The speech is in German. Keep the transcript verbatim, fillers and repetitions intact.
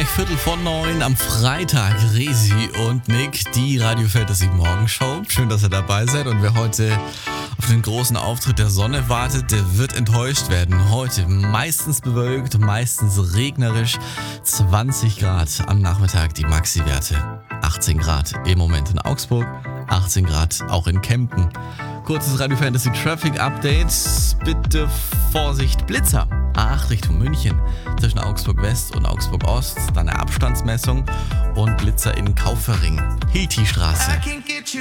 gleich Viertel vor neun am Freitag. Resi und Nick, die Radio Fantasy Morgenshow. Schön, dass ihr dabei seid. Und wer heute auf den großen Auftritt der Sonne wartet, der wird enttäuscht werden. Heute meistens bewölkt, meistens regnerisch. zwanzig Grad am Nachmittag die Maxi-Werte. achtzehn Grad im Moment in Augsburg, achtzehn Grad auch in Kempten. Kurzes Radio Fantasy Traffic Update. Bitte Vorsicht, Blitzer. A acht Richtung München zwischen Augsburg West und Augsburg Ost. Dann eine Abstandsmessung und Blitzer in Kaufering. Hilti-Straße.